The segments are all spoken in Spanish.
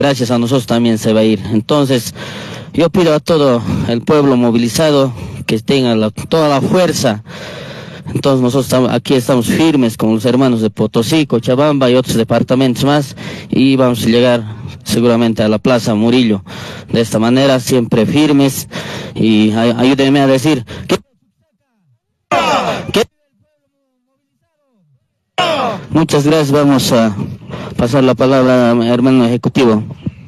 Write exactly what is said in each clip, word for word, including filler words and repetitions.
gracias a nosotros también se va a ir. Entonces, yo pido a todo el pueblo movilizado que tenga la, toda la fuerza. Entonces nosotros estamos, aquí estamos firmes con los hermanos de Potosí, Cochabamba y otros departamentos más, y vamos a llegar seguramente a la Plaza Murillo. De esta manera, siempre firmes, y ay, ayúdenme a decir que, que... Muchas gracias. Vamos a pasar la palabra al hermano ejecutivo.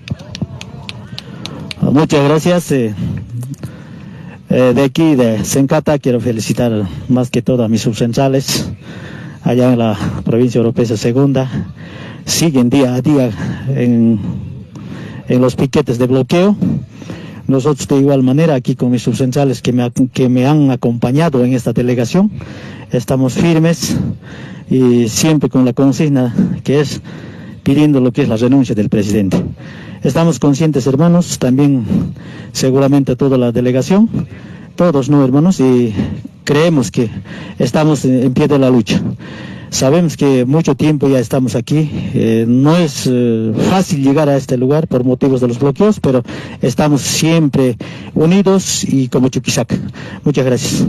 Muchas gracias. Eh, eh, de aquí, de Sencata, quiero felicitar más que todo a mis subcentrales allá en la provincia europea segunda. Siguen día a día en, en los piquetes de bloqueo. Nosotros de igual manera aquí con mis subcentrales que me, que me han acompañado en esta delegación, estamos firmes y siempre con la consigna que es pidiendo lo que es la renuncia del presidente. Estamos conscientes, hermanos, también seguramente toda la delegación, todos, ¿no, hermanos? Y creemos que estamos en pie de la lucha. Sabemos que mucho tiempo ya estamos aquí, eh, no es eh, fácil llegar a este lugar por motivos de los bloqueos, pero estamos siempre unidos y como Chuquisaca. Muchas gracias.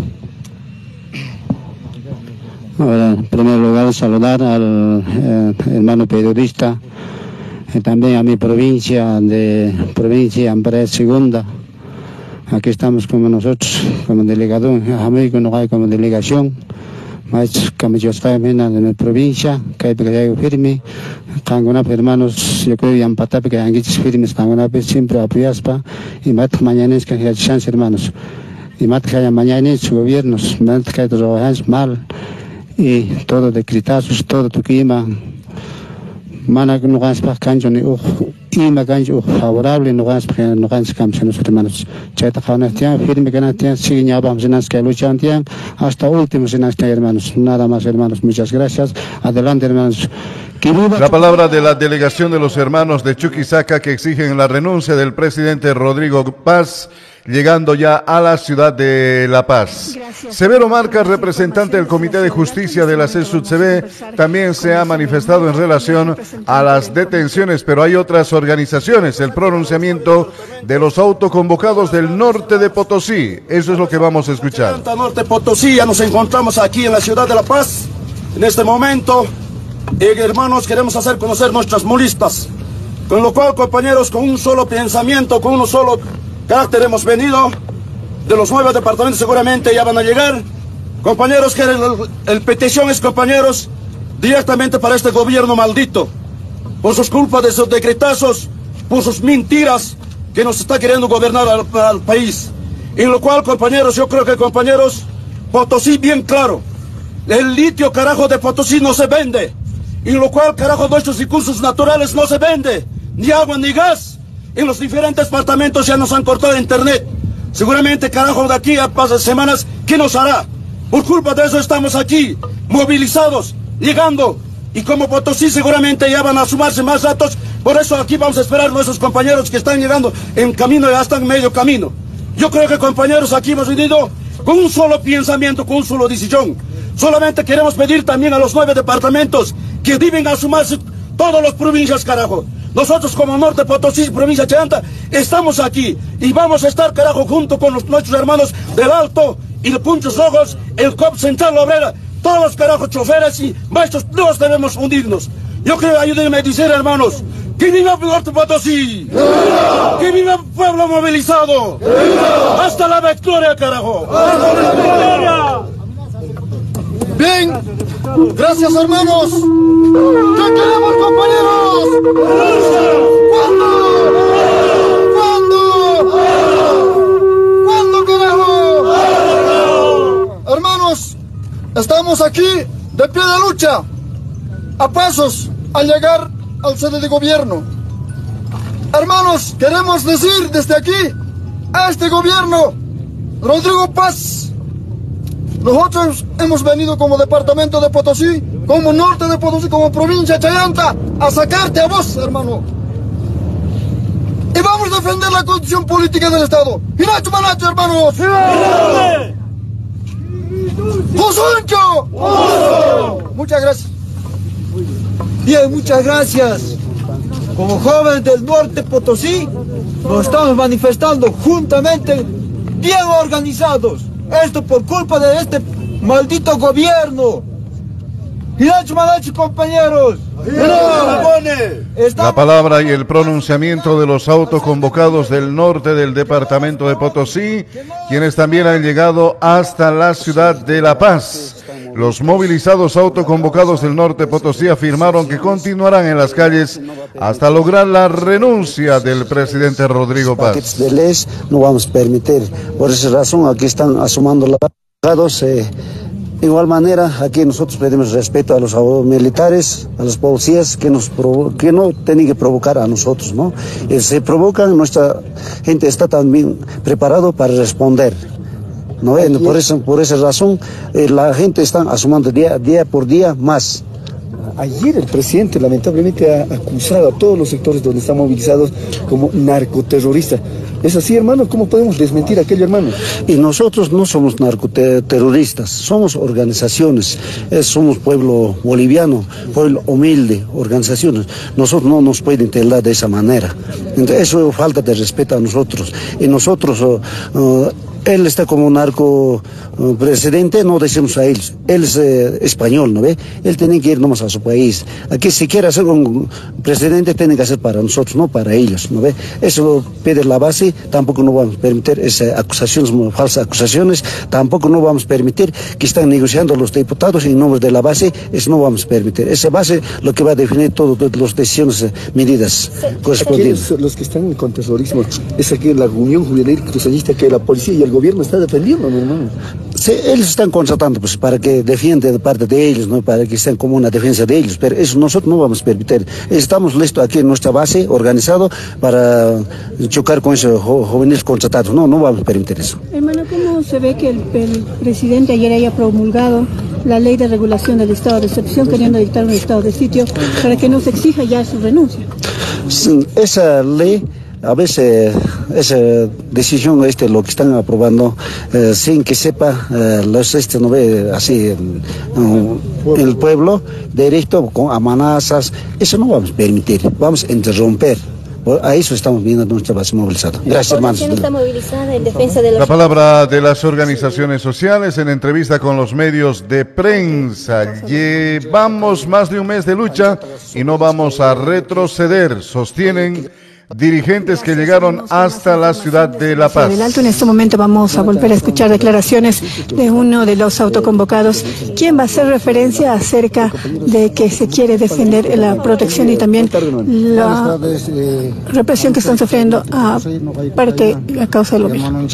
Ahora, en primer lugar, saludar al eh, hermano periodista, y también a mi provincia, de provincia Ambrés Segunda. Aquí estamos como nosotros, como delegado, amigo, no hay como delegación. Más como yo estoy en mi provincia, que hay que firme, con unos hermanos, yo creo que han patado, que han hecho firmes, con una vez siempre apoyados, y más mañana es que hay chance, hermanos. Y más que haya mañana su gobierno, más que hay trabajando mal, y todo de critazos, todo tu clima. Mana no ganas para canjo ni uh y me canjo favorable no ganas para no ganas campos hermanos. Cheta jana tian firme que na tian sigue ya vamos en que luchan tian hasta últimos en este hermanos. Nada más hermanos, muchas gracias. Adelante hermanos. La palabra de la delegación de los hermanos de Chuquisaca que exigen la renuncia del presidente Rodrigo Paz, llegando ya a la ciudad de La Paz. Gracias. Severo Marcas, representante del Comité de Justicia de la C E S U T C B, también se ha manifestado en relación a las detenciones, pero hay otras organizaciones, el pronunciamiento de los autoconvocados del norte de Potosí. Eso es lo que vamos a escuchar. Norte Potosí, ya nos encontramos aquí en la ciudad de La Paz, en este momento. Eh, hermanos, queremos hacer conocer nuestras mulistas, con lo cual, compañeros, con un solo pensamiento, con un solo carácter hemos venido. De los nueve departamentos seguramente ya van a llegar. Compañeros, que el, el petición es, compañeros, directamente para este gobierno maldito, por sus culpas de sus decretazos, por sus mentiras que nos está queriendo gobernar al, al país. En lo cual, compañeros, yo creo que, compañeros, Potosí bien claro, el litio, carajo, de Potosí no se vende. En lo cual, carajo, nuestros recursos naturales no se vende, ni agua ni gas. En los diferentes departamentos ya nos han cortado internet. Seguramente, carajo, de aquí a pasas semanas, ¿qué nos hará? Por culpa de eso estamos aquí, movilizados, llegando. Y como Potosí seguramente ya van a sumarse más datos, por eso aquí vamos a esperar a nuestros compañeros que están llegando en camino, ya están en medio camino. Yo creo que, compañeros, aquí hemos venido con un solo pensamiento, con un solo decisión. Solamente queremos pedir también a los nueve departamentos que deben asumirse todas las provincias, carajo. Nosotros como Norte Potosí, provincia Chayanta, estamos aquí y vamos a estar, carajo, junto con los, nuestros hermanos del Alto y de Punchos Rojos, el C O P Central Obrera, todos los carajos choferes y maestros, todos debemos unirnos. Yo creo, ayúdenme a decir, hermanos, ¡que viva Norte Potosí! ¡Viva! ¡Que viva el pueblo movilizado! ¡Viva! ¡Hasta la victoria, carajo! ¡Hasta la victoria! Bien, gracias hermanos. ¿Qué queremos, compañeros? ¿Cuándo? ¿Cuándo? ¿Cuándo, carajo? Hermanos, estamos aquí de pie de lucha, a pasos al llegar al sede de gobierno. Hermanos, queremos decir desde aquí a este gobierno, Rodrigo Paz, nosotros hemos venido como departamento de Potosí, como norte de Potosí, como provincia de Chayanta, a sacarte a vos, hermano. Y vamos a defender la constitución política del Estado. ¡Hinacho Manacho, hermanos! ¡Josuncho! Muchas gracias. Bien, muchas gracias. como jóvenes del norte Potosí, nos estamos manifestando juntamente, bien organizados. Esto por culpa de este maldito gobierno. ¡Hidachi Madachi, compañeros! La palabra y el pronunciamiento de los autoconvocados del norte del departamento de Potosí, quienes también han llegado hasta la ciudad de La Paz. Los movilizados autoconvocados del norte Potosí afirmaron que continuarán en las calles hasta lograr la renuncia del presidente Rodrigo Paz. De leyes no vamos a permitir. Por esa razón aquí están asomando los abogados. Eh, de igual manera, aquí nosotros pedimos respeto a los militares, a los policías que, nos que no tienen que provocar a nosotros, ¿no? Y se provocan, nuestra gente está también preparado para responder. ¿No? Por, eso, por esa razón, eh, la gente está asomando día, día por día más. Ayer el presidente lamentablemente ha acusado a todos los sectores donde están movilizados como narcoterroristas. ¿Es así, hermano? ¿Cómo podemos desmentir a aquello, hermano? Y nosotros no somos narcoterroristas, somos organizaciones, es, somos pueblo boliviano, pueblo humilde, organizaciones. Nosotros no nos pueden tildar de esa manera. Entonces, eso es falta de respeto a nosotros. Y nosotros... Uh, uh, Él está como narco uh, presidente, no decimos a él, él es eh, español, ¿no ve? Él tiene que ir nomás a su país. Aquí si quiere hacer un presidente, tiene que hacer para nosotros, no para ellos, ¿no ve? Eso pide la base, tampoco no vamos a permitir esas acusaciones, falsas acusaciones, tampoco no vamos a permitir que están negociando los diputados en nombre de la base, eso no vamos a permitir. Esa base lo que va a definir todas las decisiones, medidas correspondientes. Los que están con terrorismo, es aquí en la Unión Juvenil Cruzallista que la policía y el gobierno está defendiendo, mi hermano. Sí, ellos están contratando pues para que defienda de parte de ellos, ¿no? Para que estén como una defensa de ellos, pero eso nosotros no vamos a permitir. Estamos listos aquí en nuestra base, organizado para chocar con esos jo jóvenes contratados. No, no vamos a permitir eso. Hermano, ¿cómo se ve que el, el presidente ayer haya promulgado la ley de regulación del estado de excepción, queriendo dictar un estado de sitio para que no se exija ya su renuncia? Sí, esa ley... A veces esa decisión este lo que están aprobando eh, sin que sepa eh, los este no ve así eh, el pueblo directo con amenazas, eso no vamos a permitir, vamos a interrumpir. A eso estamos viendo nuestra base movilizada. Gracias, hermanos. Está movilizada en defensa de los... La palabra de las organizaciones sociales en entrevista con los medios de prensa. Llevamos más de un mes de lucha y no vamos a retroceder, sostienen dirigentes que llegaron hasta la ciudad de La Paz. En este momento vamos a volver a escuchar declaraciones de uno de los autoconvocados, quien va a hacer referencia acerca de que se quiere defender la protección y también la represión que están sufriendo a parte a causa del gobierno.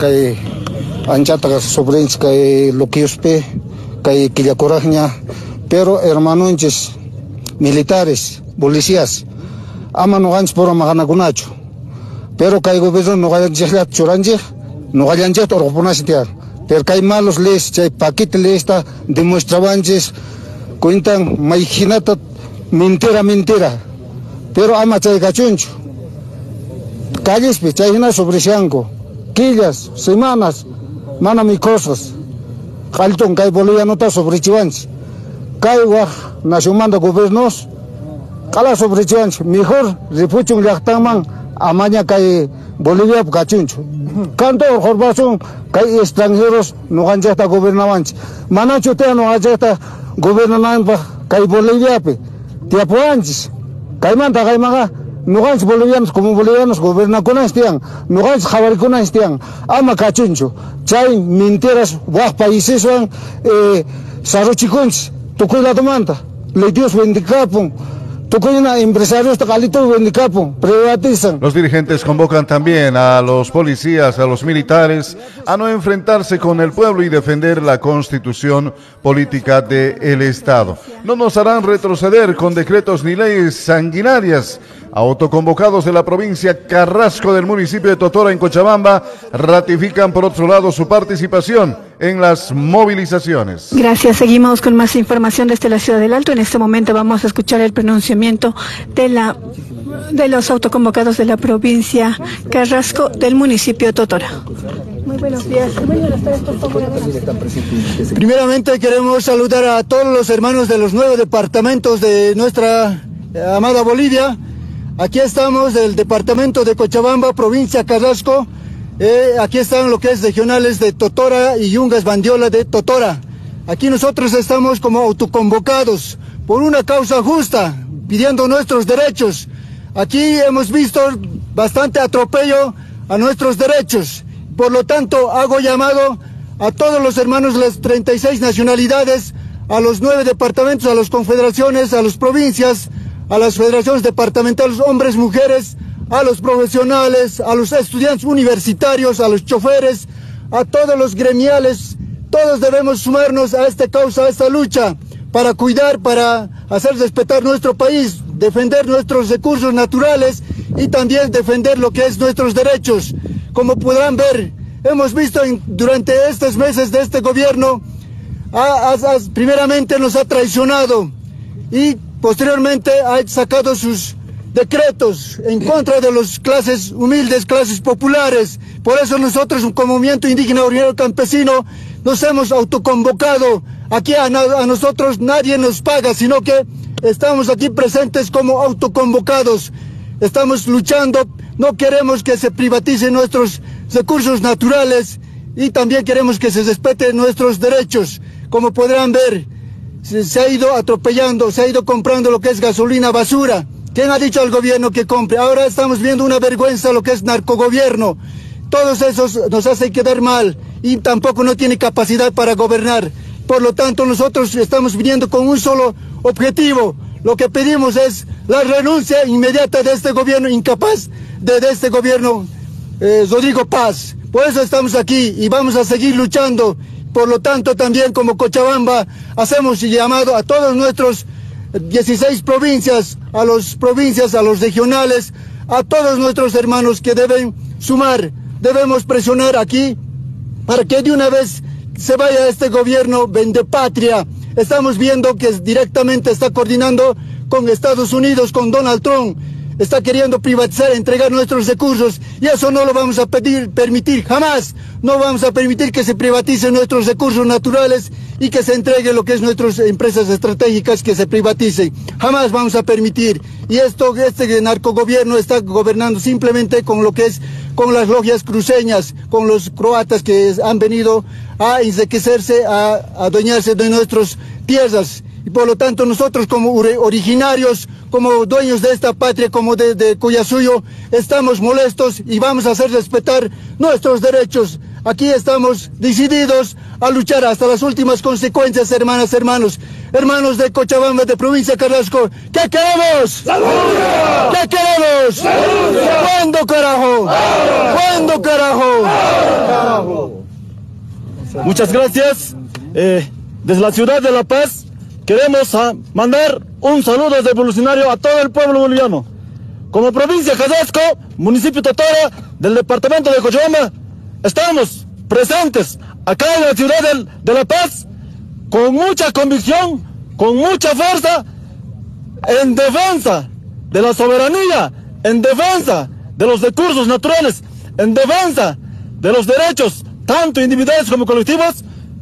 Pero hermanos militares, policías, ama no ganch por magana kunacho pero kai gobierno no gayan jehlat churanje no gayan jet or ponasitia pero kai malos les chay paquete le esta demuestrabanches cuentan maiginata mentira mentira pero ama chay gachuncho calles pe chay na sobre sianco quillas semanas mana mi cosas kalton kai boliviano ta sobre chivanch kai wa nacional gobiernos Kala sobre chance, mejor repuchun yachtaman amaña kai Bolivia cachuncho. Canto horbasun kai extranjeros no ganjata gobernavanch. Manacho te no ganjata gobernavan kai Bolivia pe. Te apoyanchis. Kai manta kai maga no ganj bolivianos como bolivianos goberna con estian. No ganj javari con estian. Ama cachuncho. Chay mentiras wah países son eh sarochikunch. Tukui la tomanta. Le dios vendicapon. Los dirigentes convocan también a los policías, a los militares, a no enfrentarse con el pueblo y defender la constitución política del Estado. No nos harán retroceder con decretos ni leyes sanguinarias. Autoconvocados de la provincia Carrasco del municipio de Totora en Cochabamba ratifican por otro lado su participación en las movilizaciones. Gracias, seguimos con más información desde la ciudad del Alto. En este momento vamos a escuchar el pronunciamiento de la de los autoconvocados de la provincia Carrasco del municipio de Totora. Muy buenos días. Primeramente queremos saludar a todos los hermanos de los nueve departamentos de nuestra amada Bolivia, Aquí estamos del departamento de Cochabamba, provincia Carrasco. Eh, aquí están lo que es regionales de Totora y Yungas Bandiola de Totora. Aquí nosotros estamos como autoconvocados por una causa justa, pidiendo nuestros derechos. Aquí hemos visto bastante atropello a nuestros derechos. Por lo tanto, hago llamado a todos los hermanos de las treinta y seis nacionalidades, a los nueve departamentos, a las confederaciones, a las provincias, a las federaciones departamentales, hombres, mujeres, a los profesionales, a los estudiantes universitarios, a los choferes, a todos los gremiales. Todos debemos sumarnos a esta causa, a esta lucha, para cuidar, para hacer respetar nuestro país, defender nuestros recursos naturales y también defender lo que es nuestros derechos. Como podrán ver, hemos visto en, durante estos meses de este gobierno, a, a, a, primeramente nos ha traicionado y posteriormente ha sacado sus decretos en contra de las clases humildes, clases populares. Por eso nosotros, como movimiento indígena originario campesino, nos hemos autoconvocado. Aquí a, a nosotros nadie nos paga, sino que estamos aquí presentes como autoconvocados. Estamos luchando, no queremos que se privaticen nuestros recursos naturales y también queremos que se respeten nuestros derechos. Como podrán ver, se, se ha ido atropellando, se ha ido comprando lo que es gasolina basura. ¿Quién ha dicho al gobierno que compre? Ahora estamos viendo una vergüenza lo que es narcogobierno. Todos esos nos hacen quedar mal y tampoco no tiene capacidad para gobernar. Por lo tanto, nosotros estamos viniendo con un solo objetivo. Lo que pedimos es la renuncia inmediata de este gobierno incapaz, de, de este gobierno eh, Rodrigo Paz. Por eso estamos aquí y vamos a seguir luchando. Por lo tanto, también como Cochabamba hacemos llamado a todos nuestros dieciséis provincias, a las provincias, a los regionales, a todos nuestros hermanos que deben sumar. Debemos presionar aquí para que de una vez se vaya este gobierno vendepatria. Estamos viendo que directamente está coordinando con Estados Unidos, con Donald Trump. Está queriendo privatizar, entregar nuestros recursos y eso no lo vamos a pedir, permitir jamás. No vamos a permitir que se privaticen nuestros recursos naturales y que se entregue lo que es nuestras empresas estratégicas, que se privaticen. Jamás vamos a permitir. Y esto, este narcogobierno está gobernando simplemente con lo que es, con las logias cruceñas, con los croatas que han venido a enriquecerse, a adueñarse de nuestras tierras. Y por lo tanto nosotros como originarios, como dueños de esta patria, como de, de Collasuyo, estamos molestos y vamos a hacer respetar nuestros derechos. Aquí estamos decididos a luchar hasta las últimas consecuencias, hermanas, hermanos. Hermanos de Cochabamba, de provincia Carrasco, ¿qué queremos? ¡Lucha! ¿Qué queremos? ¡Lucha! ¿Cuándo, carajo? ¡Ahora! ¿Cuándo, carajo? ¡Ahora! Muchas gracias. Eh, desde la ciudad de La Paz queremos a mandar un saludo revolucionario a todo el pueblo boliviano. Como provincia Carrasco, municipio Totora, del departamento de Cochabamba, estamos presentes acá en la ciudad de, de La Paz con mucha convicción, con mucha fuerza, en defensa de la soberanía, en defensa de los recursos naturales, en defensa de los derechos, tanto individuales como colectivos.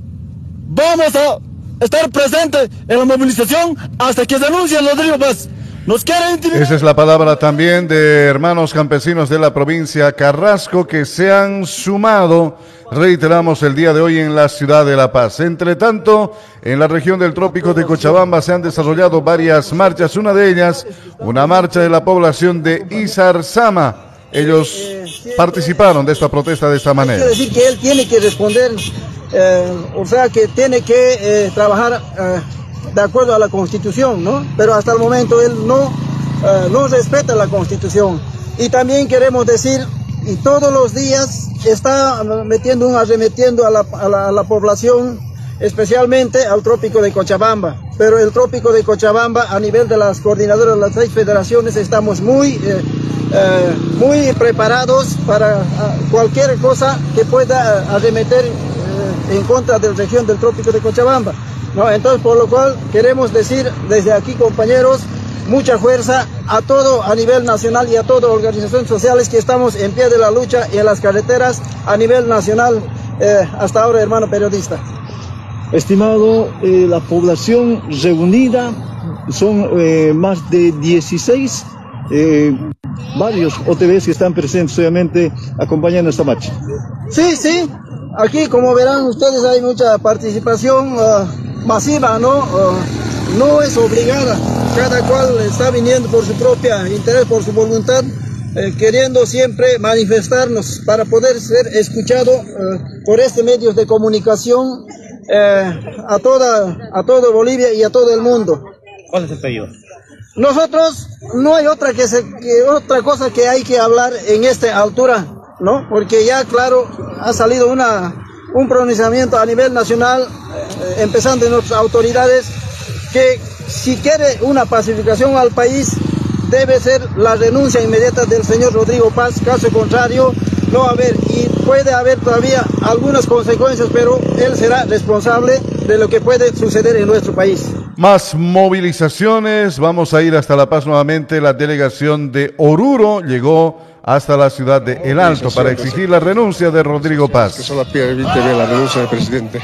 Vamos a estar presentes en la movilización hasta que se anuncie Rodrigo Paz. Nos quiere intimidar. Esa es la palabra también de hermanos campesinos de la provincia Carrasco que se han sumado, reiteramos, el día de hoy en la ciudad de La Paz. Entre tanto, en la región del Trópico de Cochabamba se han desarrollado varias marchas, una de ellas, una marcha de la población de Izarzama. Ellos participaron de esta protesta de esta manera. Quiero decir que él tiene que responder, eh, o sea, que tiene que eh, trabajar eh, de acuerdo a la Constitución, ¿no? Pero hasta el momento él no, eh, no respeta la Constitución. Y también queremos decir, y todos los días está metiendo un arremetiendo a la, a la, a la población, especialmente al Trópico de Cochabamba. Pero el Trópico de Cochabamba, a nivel de las coordinadoras de las seis federaciones, estamos muy, eh, eh, muy preparados para uh, cualquier cosa que pueda uh, arremeter uh, en contra de la región del Trópico de Cochabamba, ¿no? Entonces, por lo cual queremos decir desde aquí, compañeros, mucha fuerza a todo a nivel nacional y a todas las organizaciones sociales que estamos en pie de la lucha y en las carreteras a nivel nacional eh, hasta ahora, hermano periodista. Estimado, eh, la población reunida son eh, más de dieciséis eh, varios O T Bs que están presentes obviamente acompañando esta marcha. Sí, sí, aquí como verán ustedes hay mucha participación uh, masiva, ¿no? Uh, no es obligada, cada cual está viniendo por su propia interés, por su voluntad, eh, queriendo siempre manifestarnos para poder ser escuchado uh, por este medios de comunicación eh, a toda a todo Bolivia y a todo el mundo. ¿Cuál es el pedido? Nosotros no hay otra que, se, que otra cosa que hay que hablar en esta altura, ¿no? Porque ya claro ha salido una un pronunciamiento a nivel nacional, eh, empezando en nuestras autoridades, que si quiere una pacificación al país debe ser la renuncia inmediata del señor Rodrigo Paz, caso contrario no va a haber, y puede haber todavía algunas consecuencias, pero él será responsable de lo que puede suceder en nuestro país. Más movilizaciones, vamos a ir hasta La Paz nuevamente. La delegación de Oruro llegó hasta la ciudad de El Alto para exigir la renuncia de Rodrigo Paz. Que solo pide la renuncia del presidente.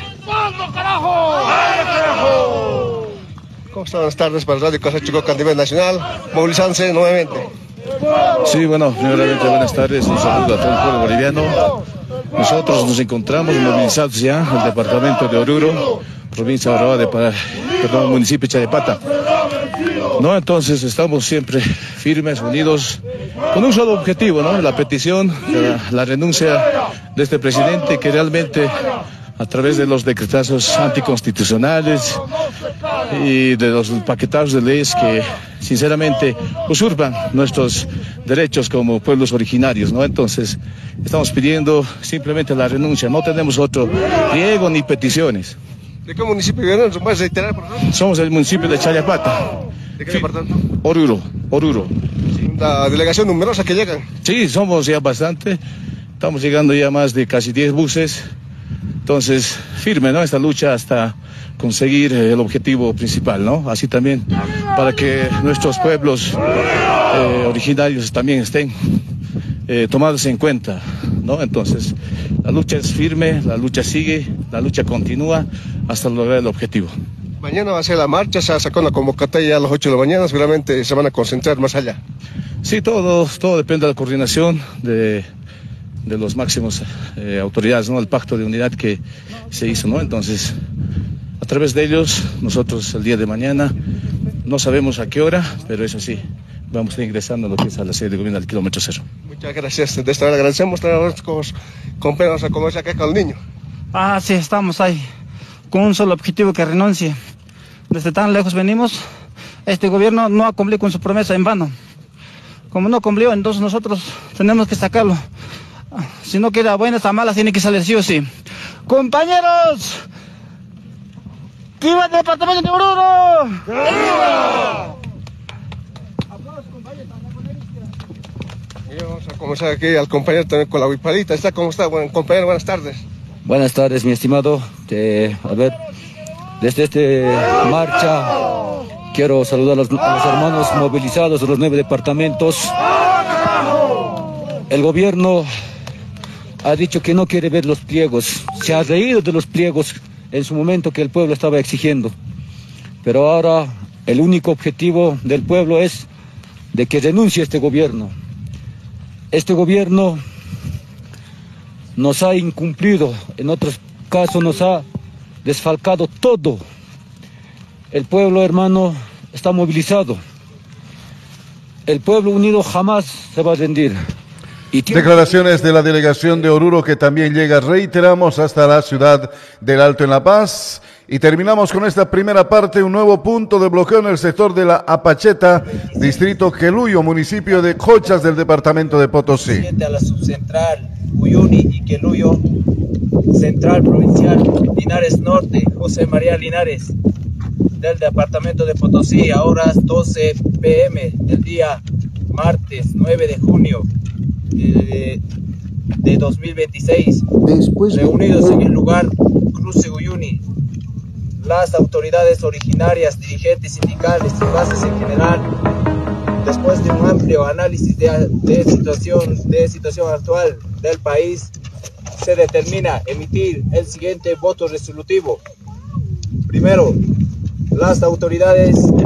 ¿Cómo están? Buenas tardes para Radio Casa Chicoca a nivel nacional, movilizándose nuevamente. Sí, bueno, primeramente buenas tardes, un saludo a todo el pueblo boliviano. Nosotros nos encontramos movilizados ya en el departamento de Oruro, provincia de, de perdón, municipio de Chayapata. No, entonces estamos siempre firmes, unidos, con un solo objetivo, ¿no? La petición, la, la renuncia de este presidente que realmente a través de los decretazos anticonstitucionales y de los paquetazos de leyes que sinceramente usurpan nuestros derechos como pueblos originarios, ¿no? Entonces estamos pidiendo simplemente la renuncia, no tenemos otro riego ni peticiones. ¿De qué municipio vienen? ¿Puedes reiterar, por favor? Somos el municipio de Chayapata. ¿De qué departamento? Oruro, Oruro. ¿La delegación numerosa que llegan? Sí, somos ya bastante, estamos llegando ya más de casi diez buses. Entonces, firme, ¿no? Esta lucha hasta conseguir el objetivo principal, ¿no? Así también para que nuestros pueblos eh, originarios también estén eh, tomados en cuenta, ¿no? Entonces, la lucha es firme, la lucha sigue, la lucha continúa hasta lograr el objetivo. Mañana va a ser la marcha, se ha sacado una convocatoria a las ocho de la mañana, seguramente se van a concentrar más allá. Sí, todo, todo depende de la coordinación de... de los máximos eh, autoridades, ¿no? El pacto de unidad que se hizo, ¿no? Entonces, a través de ellos, nosotros el día de mañana, no sabemos a qué hora, pero eso sí, vamos a ir ingresando a lo que es a la sede de gobierno del kilómetro cero. Muchas gracias, de esta manera agradecemos a los compañeros a comerse acá con el niño. Ah, sí, estamos ahí, con un solo objetivo, que renuncie. Desde tan lejos venimos, este gobierno no ha cumplido con su promesa en vano. Como no cumplió, entonces nosotros tenemos que sacarlo. Si no queda buenas a malas, tiene que salir sí o sí. ¡Compañeros! ¡Viva el departamento de Oruro! ¡Viva! Y vamos a comenzar aquí al compañero también con la huipadita. ¿Está cómo está? Bueno, compañero, buenas tardes. Buenas tardes, mi estimado. Eh, a ver, desde esta marcha quiero saludar a los, a los hermanos movilizados de los nueve departamentos. El gobierno ha dicho que no quiere ver los pliegos, se ha reído de los pliegos en su momento que el pueblo estaba exigiendo, pero ahora el único objetivo del pueblo es de que renuncie este gobierno. Este gobierno nos ha incumplido, en otros casos nos ha desfalcado todo. El pueblo, hermano, está movilizado. El pueblo unido jamás se va a rendir. Declaraciones de la delegación de Oruro que también llega, reiteramos, hasta la ciudad del Alto en La Paz. Y terminamos con esta primera parte, un nuevo punto de bloqueo en el sector de la Apacheta, distrito Queluyo, municipio de Cochas del departamento de Potosí. A la subcentral Uyuni y Queluyo, central provincial Linares Norte, José María Linares, del departamento de Potosí, a horas doce pe eme del día martes nueve de junio. De, de dos mil veintiséis, después reunidos de... en el lugar Cruce Uyuni, las autoridades originarias, dirigentes sindicales y bases en general, después de un amplio análisis de, de, situación, de situación actual del país, se determina emitir el siguiente voto resolutivo. Primero, las autoridades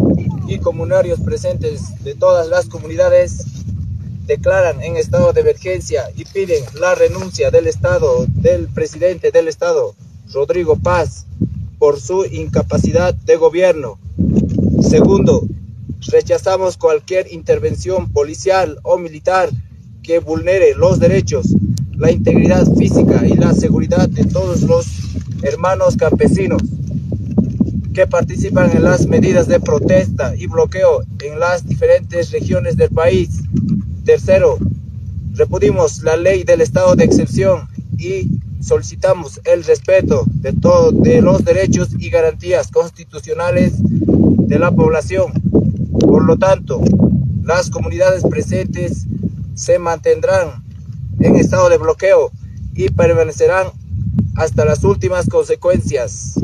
y comunarios presentes de todas las comunidades declaran en estado de emergencia y piden la renuncia del Estado, del presidente del Estado, Rodrigo Paz, por su incapacidad de gobierno. Segundo, rechazamos cualquier intervención policial o militar que vulnere los derechos, la integridad física y la seguridad de todos los hermanos campesinos que participan en las medidas de protesta y bloqueo en las diferentes regiones del país. Tercero, repudimos la ley del estado de excepción y solicitamos el respeto de todos de los derechos y garantías constitucionales de la población. Por lo tanto, las comunidades presentes se mantendrán en estado de bloqueo y permanecerán hasta las últimas consecuencias.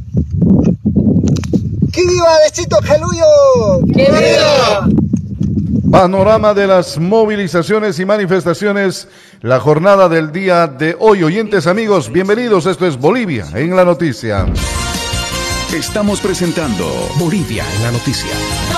¡Que viva Besito Geluyo! ¡Que viva! Panorama de las movilizaciones y manifestaciones, la jornada del día de hoy. Oyentes, amigos, bienvenidos. Esto es Bolivia en la Noticia. Estamos presentando Bolivia en la Noticia.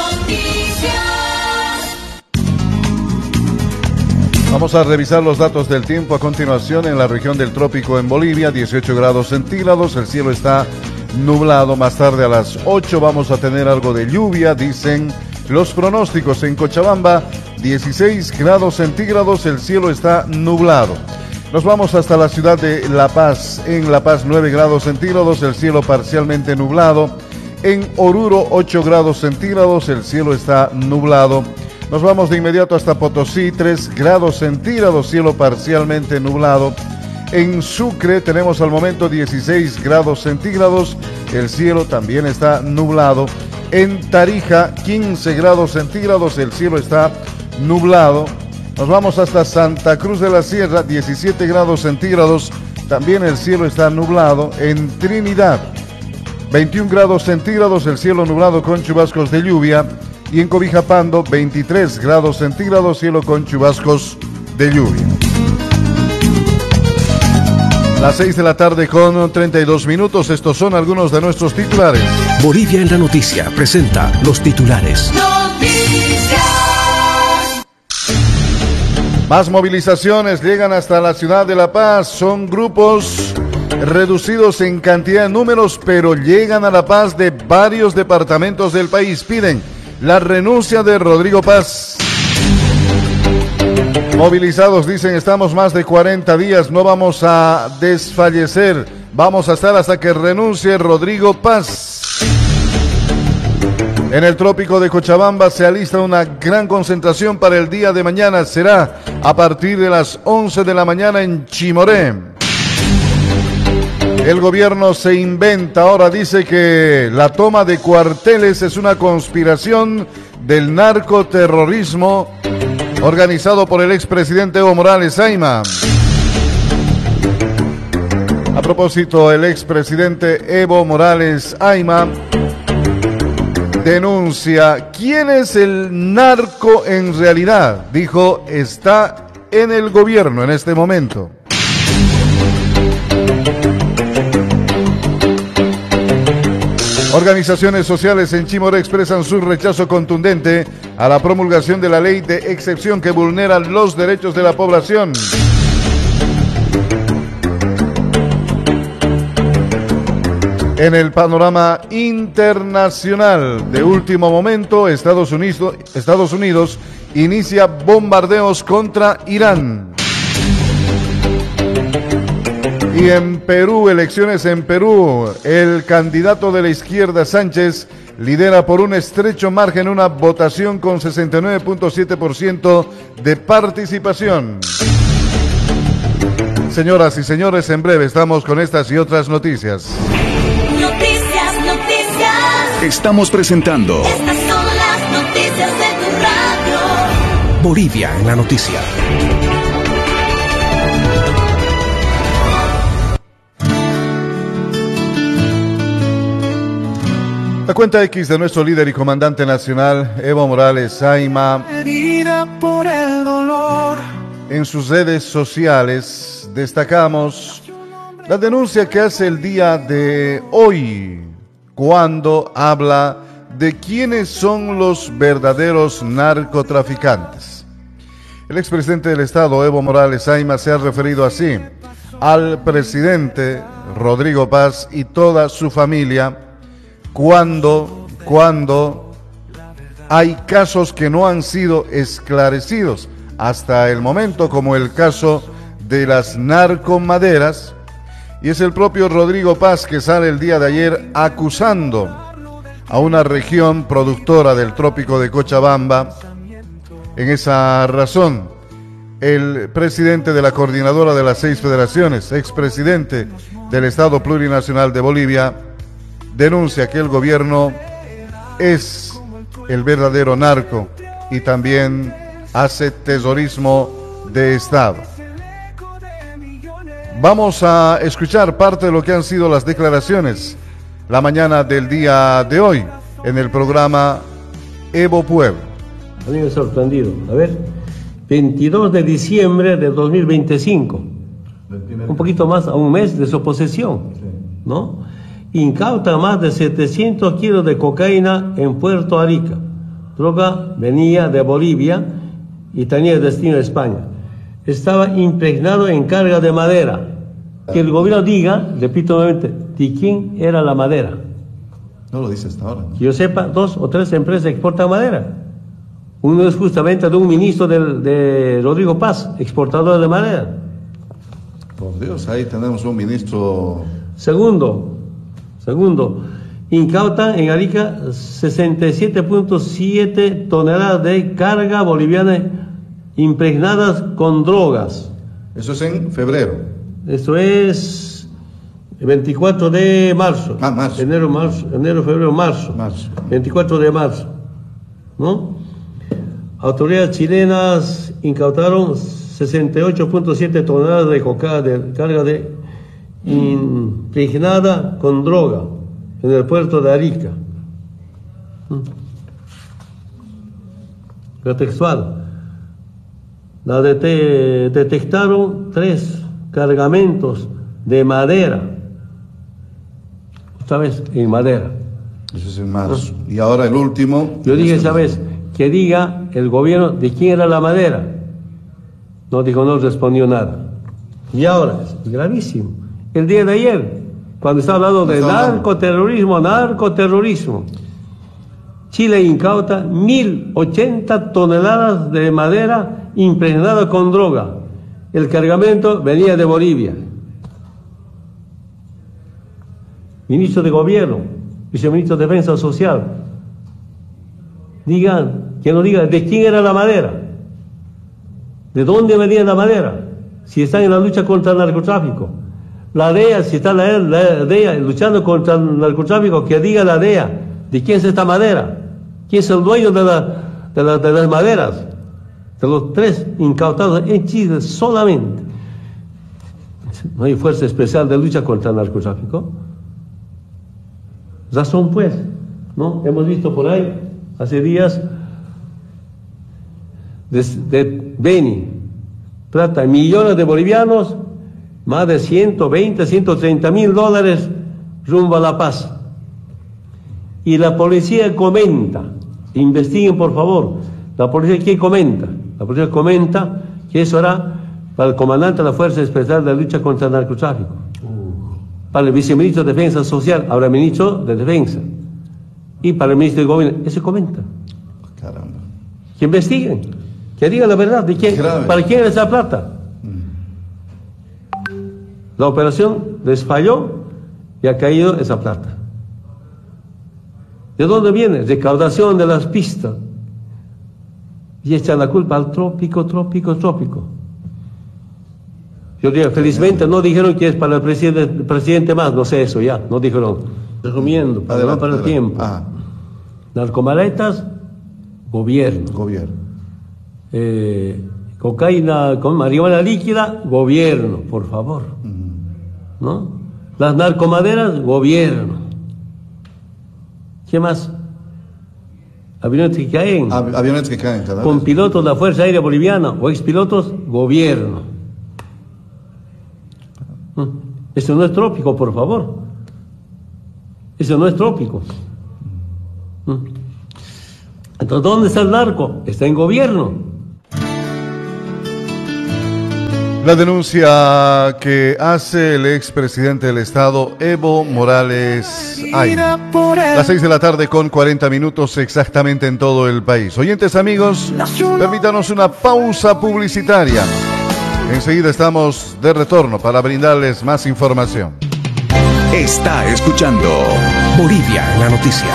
Vamos a revisar los datos del tiempo a continuación. En la región del trópico en Bolivia, dieciocho grados centígrados, el cielo está nublado. Más tarde a las ocho vamos a tener algo de lluvia, dicen los pronósticos. En Cochabamba, dieciséis grados centígrados, el cielo está nublado. Nos vamos hasta la ciudad de La Paz. En La Paz, nueve grados centígrados, el cielo parcialmente nublado. En Oruro, ocho grados centígrados, el cielo está nublado. Nos vamos de inmediato hasta Potosí, tres grados centígrados, cielo parcialmente nublado. En Sucre tenemos al momento dieciséis grados centígrados, el cielo también está nublado. En Tarija, quince grados centígrados, el cielo está nublado. Nos vamos hasta Santa Cruz de la Sierra, diecisiete grados centígrados, también el cielo está nublado. En Trinidad, veintiún grados centígrados, el cielo nublado con chubascos de lluvia. Y en Cobijapando, veintitrés grados centígrados, cielo con chubascos de lluvia. Las seis de la tarde con treinta y dos minutos, estos son algunos de nuestros titulares. Bolivia en la Noticia presenta los titulares. Noticias. Más movilizaciones llegan hasta la ciudad de La Paz. Son grupos reducidos en cantidad de números, pero llegan a La Paz de varios departamentos del país. Piden la renuncia de Rodrigo Paz. Movilizados dicen: estamos más de cuarenta días, no vamos a desfallecer, vamos a estar hasta que renuncie Rodrigo Paz. En el trópico de Cochabamba se alista una gran concentración para el día de mañana. Será a partir de las once de la mañana en Chimoré. El gobierno se inventa, ahora dice que la toma de cuarteles es una conspiración del narcoterrorismo organizado por el expresidente Evo Morales Ayma. A propósito, el expresidente Evo Morales Ayma denuncia: ¿quién es el narco en realidad? Dijo, está en el gobierno en este momento. Organizaciones sociales en Chimoré expresan su rechazo contundente a la promulgación de la ley de excepción que vulnera los derechos de la población. En el panorama internacional de último momento, Estados Unidos, Estados Unidos inicia bombardeos contra Irán. Y en Perú, elecciones en Perú, el candidato de la izquierda, Sánchez, lidera por un estrecho margen una votación con sesenta y nueve punto siete por ciento de participación. Señoras y señores, en breve estamos con estas y otras noticias. Noticias, noticias. Estamos presentando. Estas son las noticias de tu radio. Bolivia en la Noticia. La cuenta X de nuestro líder y comandante nacional, Evo Morales Ayma, por el dolor. En sus redes sociales destacamos la denuncia que hace el día de hoy cuando habla de quiénes son los verdaderos narcotraficantes. El expresidente del Estado, Evo Morales Ayma, se ha referido así al presidente Rodrigo Paz y toda su familia cuando, cuando hay casos que no han sido esclarecidos hasta el momento, como el caso de las narcomaderas, y es el propio Rodrigo Paz que sale el día de ayer acusando a una región productora del trópico de Cochabamba. En esa razón, el presidente de la coordinadora de las seis federaciones, expresidente del Estado Plurinacional de Bolivia, denuncia que el gobierno es el verdadero narco y también hace terrorismo de Estado. Vamos a escuchar parte de lo que han sido las declaraciones la mañana del día de hoy en el programa Evo Pueblo. A mí me ha sorprendido. A ver, veintidós de diciembre de dos mil veinticinco, un poquito más a un mes de su posesión, ¿no? Incauta más de setecientos kilos de cocaína en Puerto Arica. Droga venía de Bolivia y tenía destino a España. Estaba impregnado en carga de madera. Que el gobierno diga, repito nuevamente, de quién era la madera. No lo dice hasta ahora, ¿no? Que yo sepa, dos o tres empresas exportan madera. Uno es justamente de un ministro de, de Rodrigo Paz, exportador de madera. Por Dios, ahí tenemos un ministro. Segundo, segundo, incautan en Arica sesenta y siete punto siete toneladas de carga boliviana impregnadas con drogas. Eso es en febrero. Eso es veinticuatro de marzo. Ah, marzo. Enero, marzo, enero, febrero, marzo. Marzo. veinticuatro de marzo. ¿No? Autoridades chilenas incautaron sesenta y ocho punto siete toneladas de coca de carga de impregnada con droga en el puerto de Arica. La textual. La de detectaron tres cargamentos de madera. Esta vez en madera. Eso es en marzo. ¿No? Y ahora el último. Yo dije esa vez que diga el gobierno de quién era la madera. No dijo, no respondió nada. Y ahora, es gravísimo. El día de ayer, cuando estaba hablando de narcoterrorismo, narcoterrorismo, Chile incauta mil ochenta toneladas de madera impregnada con droga. El cargamento venía de Bolivia. Ministro de Gobierno, viceministro de Defensa Social, digan, que nos diga de quién era la madera, de dónde venía la madera, si están en la lucha contra el narcotráfico. La D E A, si está la, la D E A luchando contra el narcotráfico, que diga la D E A de quién es esta madera, quién es el dueño de, la, de, la, de las maderas, de los tres incautados en Chile solamente. ¿No hay fuerza especial de lucha contra el narcotráfico? Razón pues, ¿no? Hemos visto por ahí, hace días, de, de Beni, trata millones de bolivianos, más de ciento veinte, ciento treinta mil dólares rumbo a La Paz. Y la policía comenta, investiguen por favor, la policía ¿qué comenta? La policía comenta que eso era para el comandante de la Fuerza Especial de Lucha contra el Narcotráfico, uh. para el viceministro de Defensa Social, ahora ministro de Defensa, y para el ministro de Gobierno. Eso comenta. Caramba. Que investiguen, que digan la verdad de quién, para quién es la plata. Mm. La operación les falló y ha caído esa plata. ¿De dónde viene? Recaudación de las pistas. Y echan la culpa al trópico, trópico, trópico. Yo digo, felizmente no dijeron que es para el presidente, el presidente más, no sé eso ya, no dijeron. Resumiendo, para no perder tiempo. Ah. Narcomaletas, gobierno. Gobierno. Eh, cocaína con marihuana líquida, gobierno, por favor. Mm. ¿No? Las narcomaderas, gobierno. ¿Qué más? Aviones que caen. Av aviones que caen cada con vez. Pilotos de la Fuerza Aérea Boliviana o expilotos, gobierno. Eso no es trópico, por favor. Eso no es trópico. Entonces, ¿dónde está el narco? Está en gobierno. La denuncia que hace el expresidente del Estado, Evo Morales Ayma. Las seis de la tarde con cuarenta minutos exactamente en todo el país. Oyentes amigos, permítanos una pausa publicitaria. Enseguida estamos de retorno para brindarles más información. Está escuchando Bolivia en la noticia.